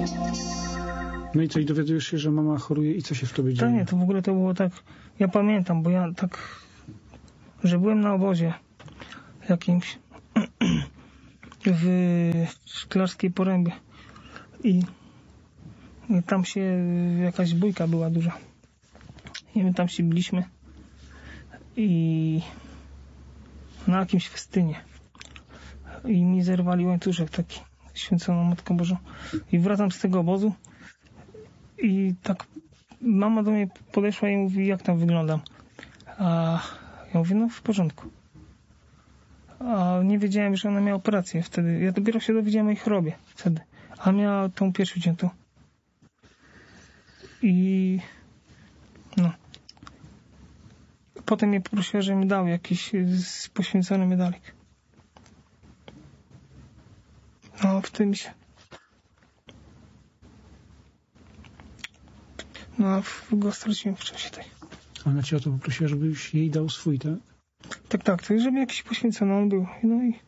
No i co, i dowiadujesz się, że mama choruje i co się w tobie dzieje? To nie, to w ogóle to było tak, ja pamiętam, bo ja tak, że byłem na obozie jakimś w Szklarskiej Porębie i tam się jakaś bójka była duża i my tam się biliśmy i na jakimś festynie i mi zerwali łańcuszek taki święconą Matką Bożą i wracam z tego obozu i tak mama do mnie podeszła i mówi, jak tam wyglądam, a ja mówię, no w porządku, a nie wiedziałem, że ona miała operację wtedy, ja dopiero się dowiedziałem o jej chorobie wtedy, a miała tą pierś uciętą i no potem mnie poprosiła, że mi dał jakiś poświęcony medalik. No, w tym się. No, a go straciłem w czasie tej. Ona cię o to poprosiła, żebyś jej dał swój, tak? Tak, to żeby jakiś poświęcony on był. No i...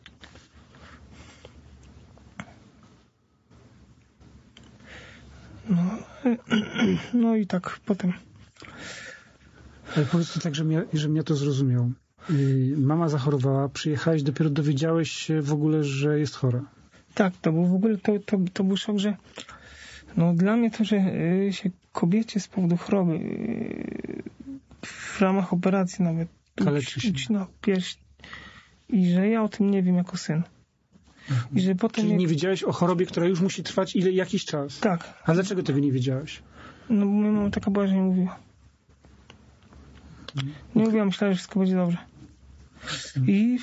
No i tak potem. Ale powiedz to tak, żebym ja to zrozumiał. Mama zachorowała, przyjechałeś, dopiero dowiedziałeś się w ogóle, że jest chora. Tak, to był w ogóle to był szok, że no dla mnie to, że się kobiecie z powodu choroby w ramach operacji nawet ucina pierś i że ja o tym nie wiem jako syn. I że potem Czyli nie wiedziałeś o chorobie, która już musi trwać jakiś czas? Tak. A dlaczego tego nie wiedziałeś? No bo moja mama taka była, że nie mówiła. Nie mówiła, myślała, że wszystko będzie dobrze. I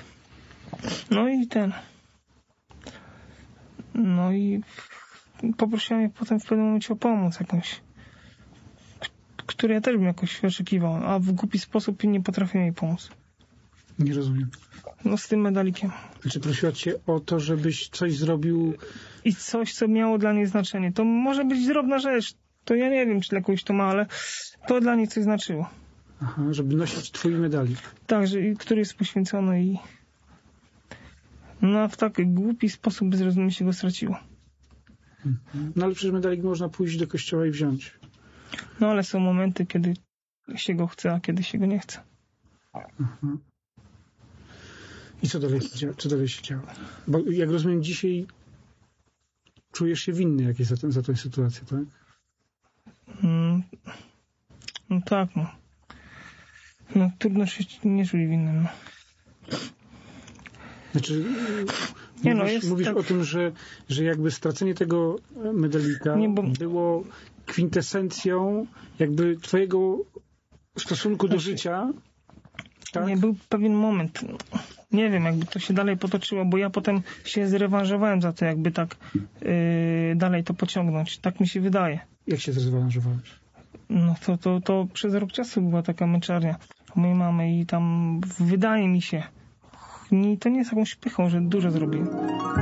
no i poprosiła mnie potem w pewnym momencie o pomoc jakąś, której ja też bym jakoś oczekiwał, a w głupi sposób nie potrafiłem jej pomóc. Nie rozumiem. No z tym medalikiem. Znaczy prosiła cię o to, żebyś coś zrobił... I coś, co miało dla niej znaczenie. To może być drobna rzecz. To ja nie wiem, czy dla kogoś to ma, ale to dla niej coś znaczyło. Aha, żeby nosić twój medalik. Tak, który jest poświęcony i no w taki głupi sposób bez rozumienia się go straciło. No ale przecież medalik można pójść do kościoła i wziąć. No ale są momenty, kiedy się go chce, a kiedy się go nie chce. Aha. I co dalej się działo? Bo jak rozumiem, dzisiaj czujesz się winny jakieś za tę sytuację, tak? No tak, no. No trudno się nie czuć winnym, no. Znaczy, mówisz tak... o tym, że jakby stracenie tego medalika było kwintesencją jakby twojego stosunku do życia. Tak? Nie, był pewien moment. Nie wiem, jakby to się dalej potoczyło, bo ja potem się zrewanżowałem za to, jakby tak dalej to pociągnąć. Tak mi się wydaje. Jak się zrewanżowałeś? No to przez rok czasu była taka męczarnia u mojej mamy i tam wydaje mi się, to nie jest jakąś pychą, że dużo zrobiłem.